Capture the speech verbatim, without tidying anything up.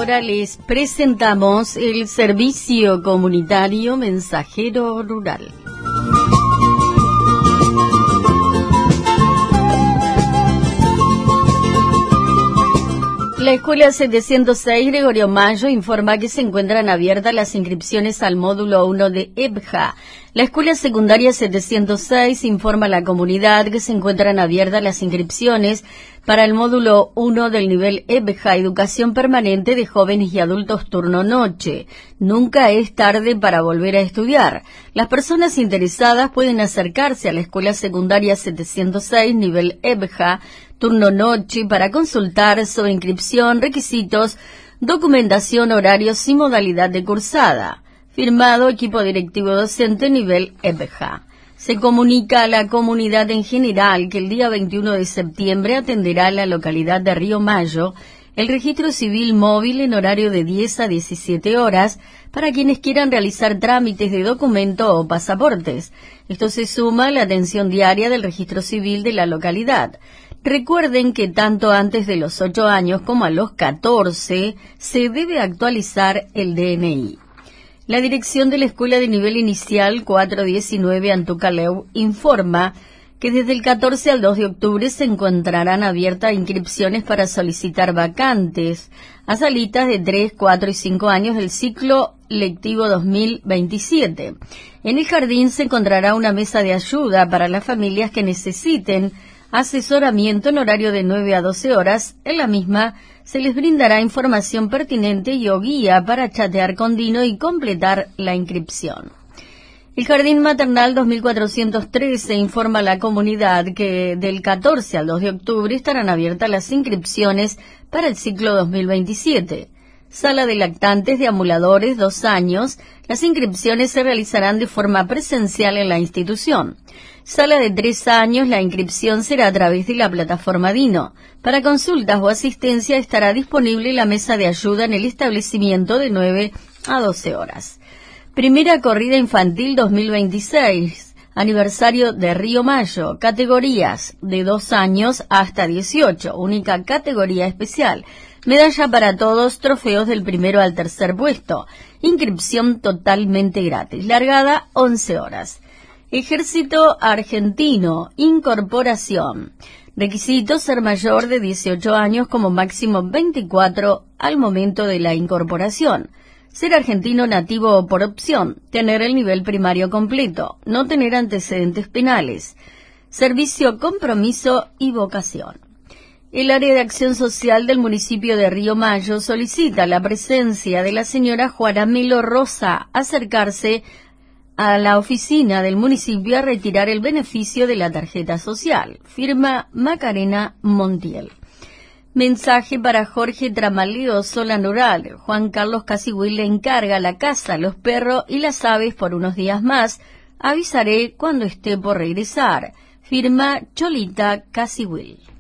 ahora les presentamos el servicio comunitario Mensajero Rural. La Escuela setecientos seis Gregorio Mayo informa que se encuentran abiertas las inscripciones al módulo uno de E B J A. La Escuela Secundaria setecientos seis informa a la comunidad que se encuentran abiertas las inscripciones para el módulo uno del nivel E B J A, Educación Permanente de Jóvenes y Adultos Turno Noche. Nunca es tarde para volver a estudiar. Las personas interesadas pueden acercarse a la Escuela Secundaria setecientos seis, nivel E B J A, Turno Noche, para consultar sobre inscripción, requisitos, documentación, horarios y modalidad de cursada. Firmado Equipo Directivo Docente nivel E B J A. Se comunica a la comunidad en general que el día veintiuno de septiembre atenderá a la localidad de Río Mayo el registro civil móvil en horario de diez a diecisiete horas para quienes quieran realizar trámites de documento o pasaportes. Esto se suma a la atención diaria del registro civil de la localidad. Recuerden que tanto antes de los ocho años como a los catorce se debe actualizar el D N I. La dirección de la Escuela de Nivel Inicial cuatrocientos diecinueve Antucaleu informa que desde el catorce al dos de octubre se encontrarán abiertas inscripciones para solicitar vacantes a salitas de tres, cuatro y cinco años del ciclo lectivo dos mil veintisiete. En el jardín se encontrará una mesa de ayuda para las familias que necesiten asesoramiento en horario de nueve a doce horas. En la misma se les brindará información pertinente y o guía para chatear con Dino y completar la inscripción. El Jardín Maternal dos mil cuatrocientos trece informa a la comunidad que del catorce al dos de octubre estarán abiertas las inscripciones para el ciclo dos mil veintisiete. Sala de lactantes de amuladores, dos años. Las inscripciones se realizarán de forma presencial en la institución. Sala de tres años, la inscripción será a través de la plataforma Dino. Para consultas o asistencia estará disponible la mesa de ayuda en el establecimiento de nueve a doce horas. Primera corrida infantil dos mil veintiséis, aniversario de Río Mayo, categorías de dos años hasta dieciocho, única categoría especial. Medalla para todos, trofeos del primero al tercer puesto. Inscripción totalmente gratis. Largada once horas. Ejército Argentino, incorporación. Requisito ser mayor de dieciocho años, como máximo veinticuatro al momento de la incorporación. Ser argentino nativo por opción. Tener el nivel primario completo. No tener antecedentes penales. Servicio, compromiso y vocación. El área de acción social del municipio de Río Mayo solicita la presencia de la señora Juana Melo Rosa, acercarse a la oficina del municipio a retirar el beneficio de la tarjeta social. Firma Macarena Montiel. Mensaje para Jorge Tramaleo, Zona Rural. Juan Carlos Casihuil le encarga la casa, los perros y las aves por unos días más. Avisaré cuando esté por regresar. Firma Cholita Casihuil.